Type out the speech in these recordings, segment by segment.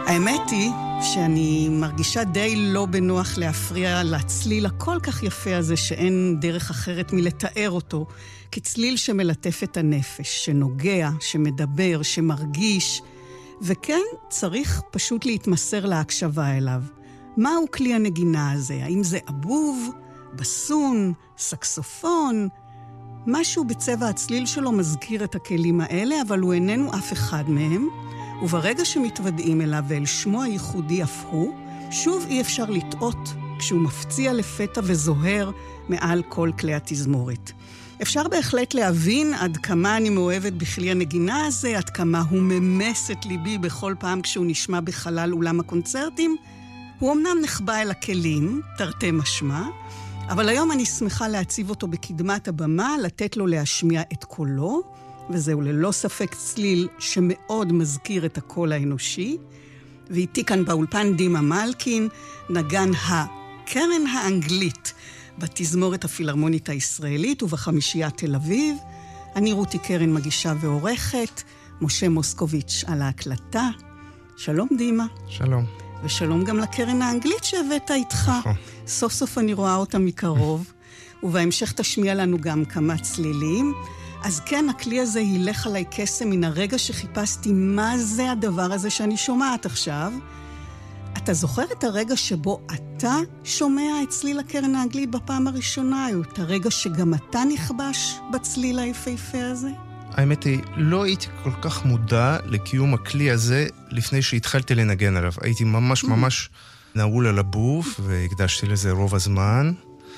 האמת היא שאני מרגישה די לא בנוח להפריע לצליל הכל כך יפה הזה שאין דרך אחרת מלתאר אותו, כצליל שמלטף את הנפש, שנוגע, שמדבר, שמרגיש, וכן צריך פשוט להתמסר להקשבה אליו. מהו כלי הנגינה הזה? האם זה אבוב, בסון, סקסופון? משהו בצבע הצליל שלו מזכיר את הכלים האלה, אבל הוא איננו אף אחד מהם. וברגע שמתוודעים אליו ואל שמו הייחודי אף הוא, שוב אי אפשר לטעות כשהוא מפציע לפתע וזוהר מעל כל כלי התזמורת. אפשר בהחלט להבין עד כמה אני מאוהבת בכלי הנגינה הזה, עד כמה הוא ממס את ליבי בכל פעם כשהוא נשמע בחלל אולם הקונצרטים. הוא אמנם נחבא אל הכלים, תרתי משמע, אבל היום אני שמחה להציב אותו בקדמת הבמה, לתת לו להשמיע את קולו, וזהו ללא ספק צליל שמאוד מזכיר את הקול האנושי. ואיתי כאן באולפן דימה מלכין, נגן הקרן האנגלית בתזמורת הפילהרמונית הישראלית ובחמישיית תל אביב. אני רותי קרן מגישה ועורכת, משה מוסקוביץ' על ההקלטה. שלום דימה. שלום. ושלום גם לקרן האנגלית שהבאת איתך. סוף סוף אני רואה אותה מקרוב, ובהמשך תשמיע לנו גם כמה צלילים. אז כן, הכלי הזה ילך עליי קסם מן הרגע שחיפשתי מה זה הדבר הזה שאני שומעת עכשיו. אתה זוכר את הרגע שבו אתה שומע את צליל הקרן האנגלית בפעם הראשונה, או את הרגע שגם אתה נכבש בצליל היפהפה הזה? האמת היא, לא הייתי כל כך מודע לקיום הכלי הזה לפני שהתחלתי לנגן עליו. הייתי ממש נעול על הבוף, והקדשתי לזה רוב הזמן.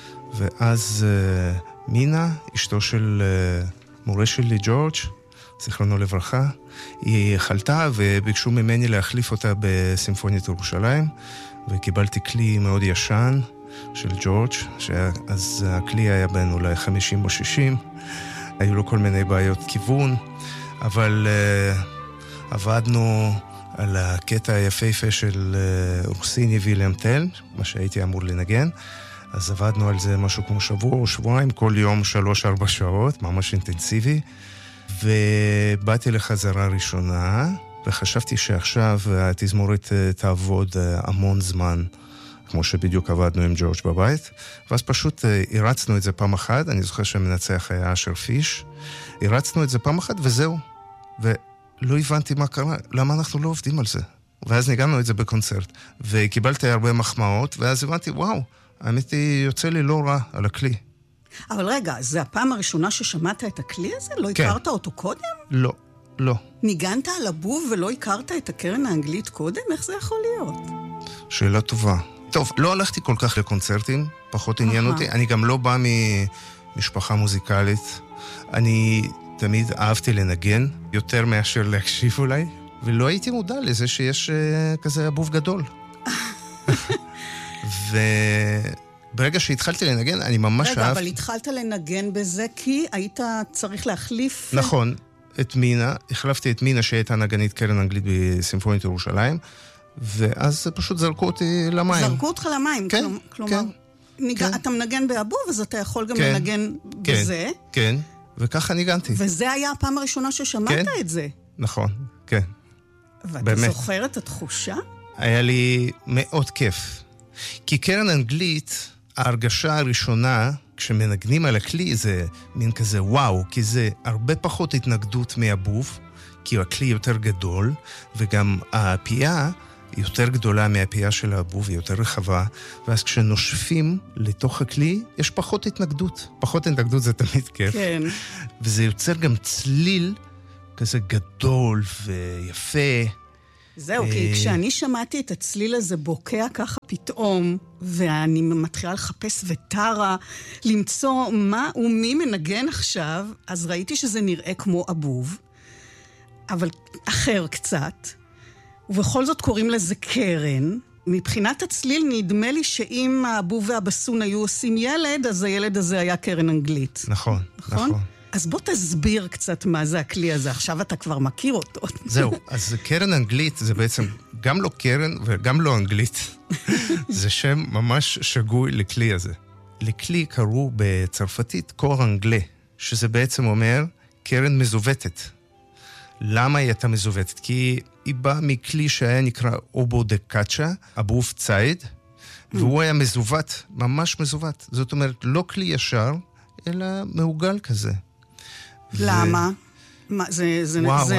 ואז מינה, אשתו של מורה שלי ג'ורג', זיכרונו לברכה, היא חלתה וביקשו ממני להחליף אותה בסימפוניית ירושלים, וקיבלתי כלי מאוד ישן של ג'ורג', אז הכלי היה בין אולי 50 או 60, היו לו כל מיני בעיות כיוון, אבל עבדנו על הקטע היפהפה של רוסיני וילהלם טל, מה שהייתי אמור לנגן, אז עבדנו על זה משהו כמו שבוע או שבועיים, כל יום 3-4 שעות, ממש אינטנסיבי, ובאתי לחזרה ראשונה, וחשבתי שעכשיו התזמורת תעבוד המון זמן, כמו שבדיוק עבדנו עם ג'ורג' בבית, ואז פשוט הרצנו את זה פעם אחת, אני זוכר שהמנצח היה אשר פיש, הרצנו את זה פעם אחת וזהו, ולא הבנתי מה קרה, למה אנחנו לא עובדים על זה, ואז ניגענו את זה בקונצרט, וקיבלתי הרבה מחמאות, ואז הבנתי, וואו, האמת היא, יוצא לי לא רע על הכלי. אבל רגע, זה הפעם הראשונה ששמעת את הכלי הזה? לא הכרת אותו קודם? לא. ניגנת על הבוב ולא הכרת את הקרן האנגלית קודם? איך זה יכול להיות? שאלה טובה. טוב, לא הלכתי כל כך לקונצרטים, פחות עניין אותי. אני גם לא בא ממשפחה מוזיקלית. אני תמיד אהבתי לנגן, יותר מאשר להקשיב אולי, ולא הייתי מודע לזה שיש כזה הבוב גדול. וברגע שהתחלתי לנגן, אני ממש אהבתי... רגע, אבל התחלת לנגן בזה כי היית צריך להחליף... נכון, את מינה, החלפתי את מינה שהייתה נגנית קרן אנגלית בסימפונית ירושלים, ואז פשוט זרקו אותי למים. זרקו אותך למים, כן, כלומר, כן. אתה מנגן באבוב, אז אתה יכול גם לנגן בזה. כן, וככה ניגנתי. וזה היה הפעם הראשונה ששמעת את זה. נכון, כן. ואתה זוכר את התחושה? היה לי מאוד כיף. כי קרן אנגלית, ההרגשה הראשונה, כשמנגנים על הכלי, זה מין כזה וואו, כי זה הרבה פחות התנגדות מהבוב, כי הכלי יותר גדול, וגם הפייה יותר גדולה מהפייה של הבוב, היא יותר רחבה, ואז כשנושפים לתוך הכלי, יש פחות התנגדות. פחות התנגדות זה תמיד כיף. כן. וזה יוצר גם צליל כזה גדול ויפה. זהו, כי כשאני שמעתי את הצליל הזה בוקע ככה פתאום, ואני מתחילה לחפש וטרה, למצוא מה ומי מנגן עכשיו, אז ראיתי שזה נראה כמו אבוב, אבל אחר קצת, ובכל זאת קוראים לזה קרן. מבחינת הצליל נדמה לי שאם האבוב והבסון היו עושים ילד, אז הילד הזה היה קרן אנגלית. נכון. אז בוא תסביר קצת מה זה הכלי הזה, עכשיו אתה כבר מכיר אותו. זהו, אז קרן אנגלית זה בעצם גם לא קרן וגם לא אנגלית. זה שם ממש שגוי לכלי הזה. לכלי קראו בצרפתית קור אנגלה, שזה בעצם אומר קרן מזובטת. למה היא הייתה מזוותת? כי היא באה מכלי שהיה נקרא אובו דה קאצ'ה, אבוב ציד, והוא היה מזוות, ממש מזוות. זאת אומרת, לא כלי ישר, אלא מעוגל כזה. למה? וואו,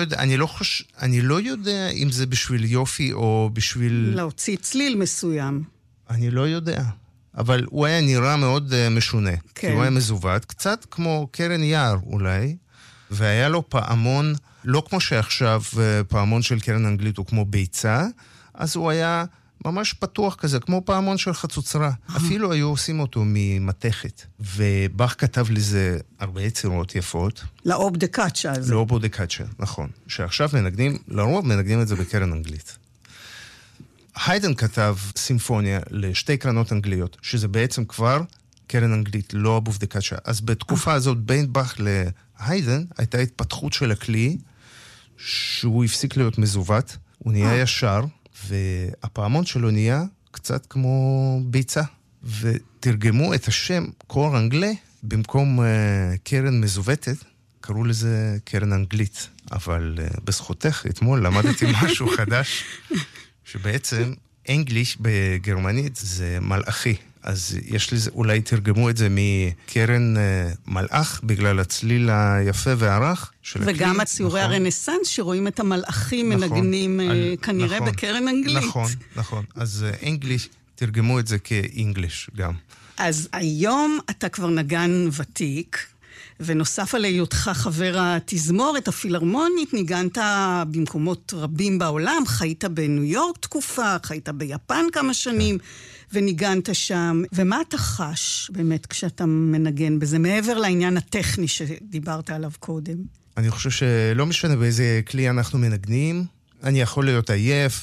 אני לא יודע אם זה בשביל יופי או בשביל... להוציא צליל מסוים. אני לא יודע. אבל הוא היה נראה מאוד משונה. כי הוא היה מזוות, קצת כמו קרן יער אולי, והיה לו פעמון, לא כמו שעכשיו פעמון של קרן אנגלית הוא כמו ביצה, אז הוא היה ממש פתוח כזה, כמו פעמון של חצוצרה. אפילו היו עושים אותו ממתכת. ובח כתב לזה הרבה יצירות יפות. לאוב דה קאצ'ה הזה. לאוב דה קאצ'ה, נכון. שעכשיו מנגנים, לרוב מנגנים את זה בקרן אנגלית. היידן כתב סימפוניה לשתי קרנות אנגליות, שזה בעצם כבר קרן אנגלית, לא אבוב דה קאצ'ה. אז בתקופה הזאת, בין באך להיידן, הייתה התפתחות של הכלי, שהוא הפסיק להיות מזוות, הוא נהיה ישר, והפעמון שלו נהיה קצת כמו ביצה. ותרגמו את השם קור אנגלה, במקום קרן מזוותת, קראו לזה קרן אנגלית. אבל בזכותך, אתמול למדתי משהו חדש, שבעצם אנגליש בגרמנית זה מלאכי. אז יש לזה, אולי תרגמו את זה מקרן מלאך, בגלל הצליל היפה והרך של הכלי. וגם הציורי הרנסנס שרואים את המלאכים מנגנים כנראה בקרן אנגלית. נכון. אז אנגליש תרגמו את זה כאנגליש גם. אז היום אתה כבר נגן ותיק, ונוסף על היותך חבר התזמורת הפילהרמונית, ניגנת במקומות רבים בעולם, חיית בניו יורק תקופה, חיית ביפן כמה שנים, וניגנת שם. ומה אתה חש באמת כשאתה מנגן בזה, מעבר לעניין הטכני שדיברת עליו קודם? אני חושב שלא משנה באיזה כלי אנחנו מנגנים, אני יכול להיות עייף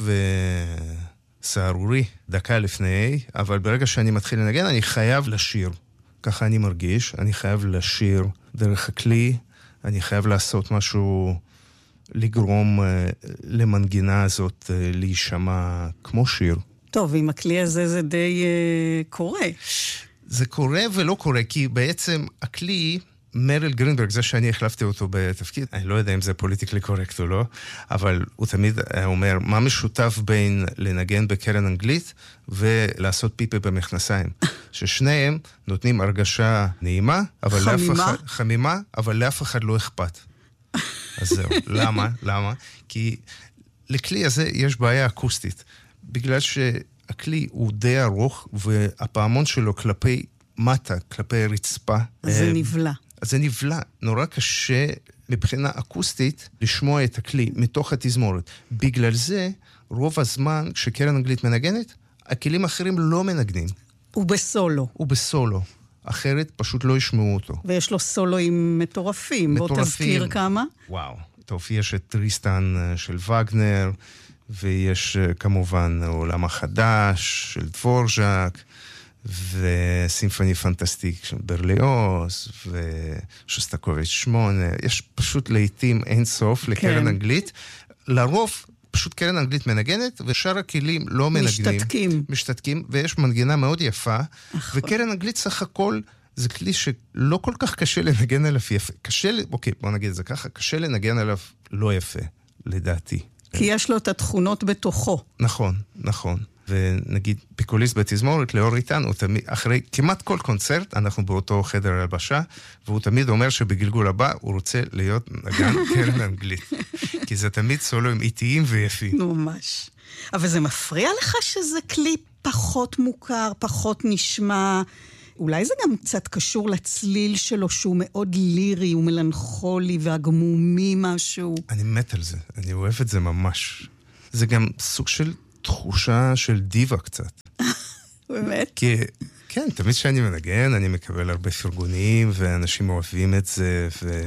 וסערורי דקה לפני, אבל ברגע שאני מתחיל לנגן, אני חייב לשיר. ככה אני מרגיש, אני חייב לשיר דרך הכלי, אני חייב לעשות משהו, לגרום למנגינה הזאת להישמע כמו שיר. טוב, עם הכלי הזה זה די קורה. זה קורה ולא קורה, כי בעצם הכלי, מריל גרינברג, זה שאני החלפתי אותו בתפקיד, אני לא יודע אם זה פוליטיקלי קורקט או לא, אבל הוא תמיד אומר, מה משותף בין לנגן בקרן אנגלית ולעשות פיפה במכנסיים? ששניהם נותנים הרגשה נעימה, אבל חמימה, אבל לאף אחד לא אכפת. אז זהו, למה? כי לכלי הזה יש בעיה אקוסטית, בגלל שהכלי הוא די ארוך, והפעמון שלו כלפי מטה, כלפי רצפה. זה נבלה. אז זה נבלה, נורא קשה מבחינה אקוסטית לשמוע את הכלי מתוך התזמורת. בגלל זה, רוב הזמן שקרן אנגלית מנגנת, הכלים האחרים לא מנגנים. הוא בסולו. אחרת פשוט לא ישמעו אותו. ויש לו סולואים מטורפים. בוא תזכיר כמה. וואו. טוב, יש את טריסטן של וגנר, ויש כמובן עולם החדש של דבורז'ק, וסימפוני פנטסטיק של ברליוז, ושוסטקוביץ' 8. יש פשוט לעתים אין סוף לקרן אנגלית. לרוב פשוט קרן אנגלית מנגנת, ושאר הכלים לא מנגנים. משתתקים, ויש מנגינה מאוד יפה, וקרן אנגלית סך הכל זה כלי שלא כל כך קשה לנגן עליו יפה. אוקיי, בוא נגיד את זה ככה, קשה לנגן עליו לא יפה, לדעתי. כי יש לו את התכונות בתוכו. נכון. ונגיד פיקוליסט בתזמורת, לאור איתן, הוא תמיד, אחרי כמעט כל קונצרט, אנחנו באותו חדר הלבשה, והוא תמיד אומר שבגלגול הבא הוא רוצה להיות נגן קרן אנגלית. כי זה תמיד סולואים איטיים ויפים. ממש. אבל זה מפריע לך שזה כלי פחות מוכר, פחות נשמע? אולי זה גם קצת קשור לצליל שלו, שהוא מאוד לירי ומלנכולי והגמומי משהו. אני מת על זה, אני אוהב את זה ממש. זה גם סוג של תחושה של דיבה קצת. באמת? כי, כן, תמיד שאני מנגן, אני מקבל הרבה פרגונים, ואנשים אוהבים את זה,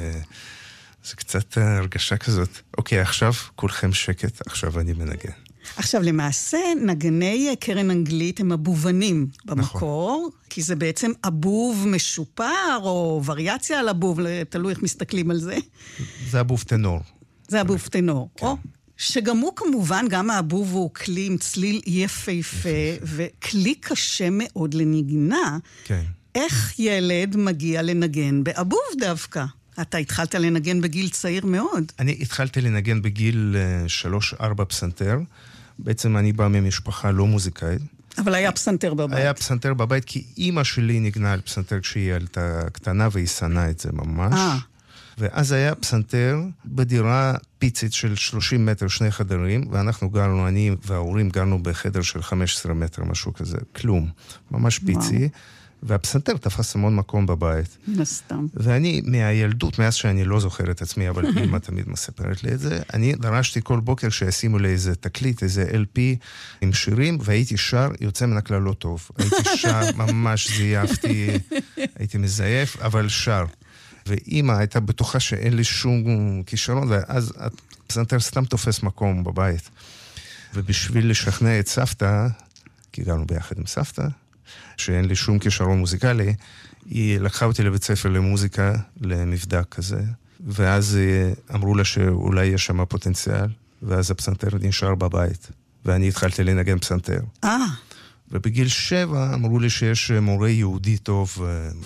וזה קצת הרגשה כזאת. אוקיי, עכשיו כולכם שקט, עכשיו אני מנגן. עכשיו, למעשה, נגני קרן אנגלית הם אבובנים במקור, נכון. כי זה בעצם אבוב משופר, או וריאציה על אבוב, תלוי איך מסתכלים על זה. זה אבוב טנור. זה אבוב טנור, כן. או? שגם הוא כמובן, גם האבוב הוא כלי עם צליל יפהפה, וכלי קשה מאוד לנגנה. כן. איך ילד מגיע לנגן באבוב דווקא? אתה התחלת לנגן בגיל צעיר מאוד. אני התחלתי לנגן בגיל 3-4 פסנתר. בעצם אני בא ממשפחה לא מוזיקאית. אבל היה פסנתר בבית. היה פסנתר בבית, כי אמא שלי נגנה על פסנתר כשהיא ילדה קטנה, והיא שנאה את זה ממש. ואז היה פסנתר בדירה פיצית של 30 מטר, 2 חדרים, ואנחנו גרנו, אני וההורים גרנו בחדר של 15 מטר, משהו כזה, כלום. ממש פיצי. והפסנתר תפס המון מקום בבית. נסתם. ואני מהילדות, מאז שאני לא זוכר את עצמי, אבל אמא תמיד מספרת לי את זה, אני דרשתי כל בוקר שישימו לי איזה תקליט, איזה LP עם שירים, והייתי שר, יוצא מן הכלל לא טוב. הייתי שר, ממש זייפתי, הייתי מזייף, אבל שר. ואמא הייתה בטוחה שאין לי שום כישרון, ואז הפסנתר סתם תופס מקום בבית. ובשביל לשכנע את סבתא, כי גרנו ביחד עם סבתא, שאין לי שום כישרון מוזיקלי, היא לקחה אותי לבית ספר למוזיקה, למבדק כזה, ואז אמרו לה שאולי יש שם פוטנציאל, ואז הפסנתר נשאר בבית, ואני התחלתי לנגן פסנתר. ובגיל 7 אמרו לי שיש מורה יהודי טוב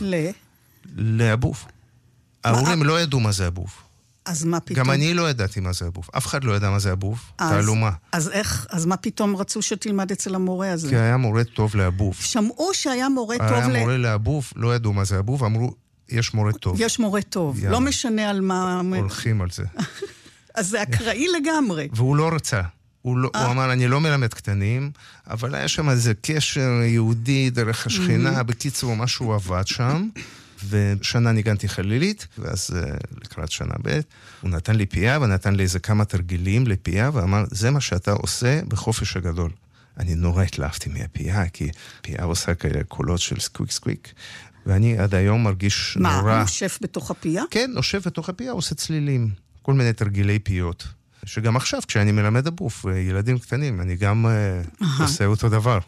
לאבוב. ההורים לא ידעו מה זה אבוב. אז מה פתאום? גם אני לא ידעתי מה זה אבוב. אף אחד לא ידע מה זה אבוב. תעלומה. אז מה פתאום רצו שתלמד אצל המורה הזה? כי היה מורה טוב לאבוב. שמעו שהיה מורה טוב היה מורה לאבוב, לא ידעו מה זה אבוב, אמרו, יש מורה טוב. יש מורה טוב. לא משנה על מה... הולכים על זה. אז זה אקראי לגמרי. והוא לא רצה. הוא אמר, אני לא מלמד קטנים, אבל היה שם איזה קשר יהודי דרך השכינה, בקיצור, משהו עבד שם. ושנה ניגנתי חלילית, ואז לקראת שנה ב' הוא נתן לי פייה, ונתן לי איזה כמה תרגילים לפייה, ואמר, זה מה שאתה עושה בחופש הגדול. אני נורא התלהבתי מהפייה, כי פייה עושה כאלה קולות של סקוויק סקוויק, ואני עד היום מרגיש נורא... מה, נושף בתוך הפייה? כן, נושף בתוך הפייה, עושה צלילים, כל מיני תרגילי פיות, שגם עכשיו, כשאני מלמד אבוף, ילדים קטנים, אני גם עושה אותו דבר.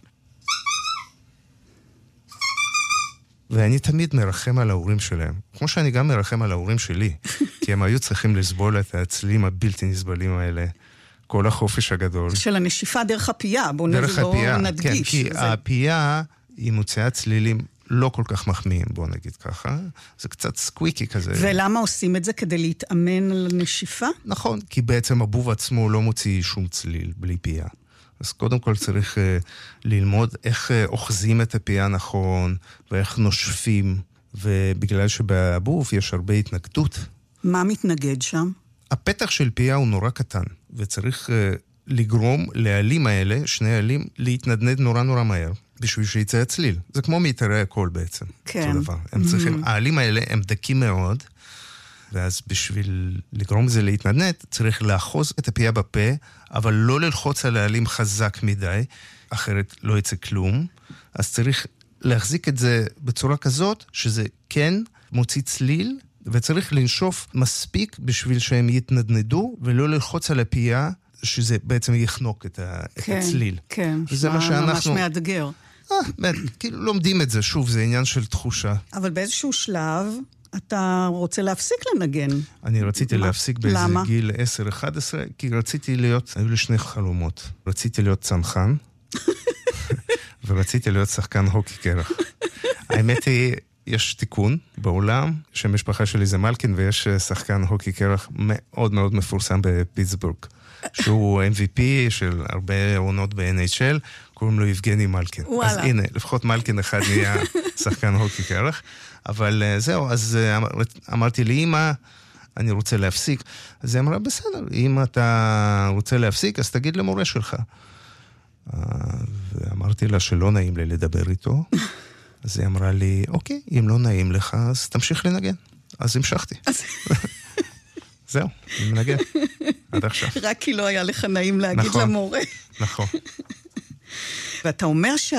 ואני תמיד מרחם על ההורים שלהם, כמו שאני גם מרחם על ההורים שלי, כי הם היו צריכים לסבול את הצלילים הבלתי נסבלים האלה, כל החופש הגדול. של הנשיפה דרך הפייה, בואו נדגיש. כן, כי הפייה היא מוציאה צלילים לא כל כך מחמיאים, בואו נגיד ככה, זה קצת סקוויקי כזה. ולמה עושים את זה? כדי להתאמן על נשיפה? נכון, כי בעצם הבוב עצמו לא מוציא שום צליל בלי פייה. אז קודם כל צריך ללמוד איך אוחזים את הפייה נכון, ואיך נושפים, ובגלל שבאבוב יש הרבה התנגדות. מה מתנגד שם? הפתח של פייה הוא נורא קטן, וצריך לגרום לעלים האלה, שני עלים, להתנדנד נורא נורא מהר, בשביל שיצא הצליל. זה כמו מיתרי הקול בעצם. כן. הם צריכים, העלים האלה הם דקים מאוד, ואז בשביל לגרום זה להתנדנד, צריך לאחוז את הפייה בפה, אבל לא ללחוץ על העלים חזק מדי, אחרת לא יצא כלום. אז צריך להחזיק את זה בצורה כזאת, שזה כן מוציא צליל, וצריך לנשוף מספיק בשביל שהם יתנדנדו, ולא ללחוץ על הפייה, שזה בעצם יחנוק את הצליל. כן, וזה מה שאנחנו... ממש מאתגר. כאילו לומדים את זה, שוב, זה עניין של תחושה. אבל באיזשהו שלב... אתה רוצה להפסיק לנגן. אני רציתי להפסיק באיזה גיל 10-11, כי רציתי להיות, היו לי שני חלומות. רציתי להיות צנחן, ורציתי להיות שחקן הוקי קרח. האמת היא, יש תיקון בעולם, שהמשפחה שלי זה מלקין, ויש שחקן הוקי קרח מאוד מאוד מפורסם בפיטסבורג, שהוא MVP של הרבה עונות ב-NHL, קוראים לו יבגני מלקין. אז הנה, לפחות מלקין אחד נהיה שחקן הוקי קרח. אבל זהו, אז אמרתי לי, אמא, אני רוצה להפסיק. אז היא אמרה, בסדר, אם אתה רוצה להפסיק, אז תגיד למורה שלך. ואמרתי לה שלא נעים לי לדבר איתו. אז היא אמרה לי, אוקיי, אם לא נעים לך, אז תמשיך לנגן. אז המשכתי. זהו, אני מנגן. עד עכשיו. רק כי לא היה לך נעים להגיד למורה. נכון. ואתה אומר